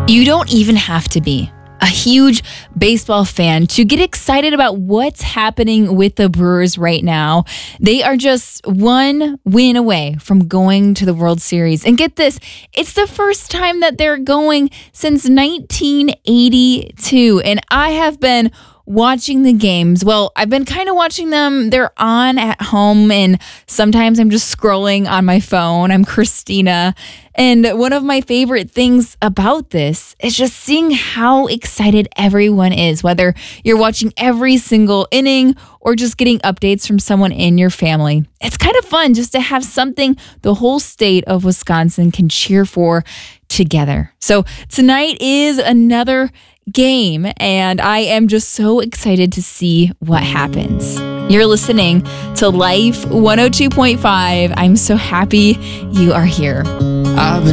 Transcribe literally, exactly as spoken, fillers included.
You don't even have to be a huge baseball fan to get excited about what's happening with the Brewers right now. They are just one win away from going to the World Series. And get this, it's the first time that they're going since nineteen eighty-two. And I have been watching the games. Well, I've been kind of watching them. They're on at home, and sometimes I'm just scrolling on my phone. I'm Christina. And one of my favorite things about this is just seeing how excited everyone is, whether you're watching every single inning or just getting updates from someone in your family. It's kind of fun just to have something the whole state of Wisconsin can cheer for together. So tonight is another game, and I am just so excited to see what happens. You're listening to Life one oh two point five. I'm so happy you are here. I've been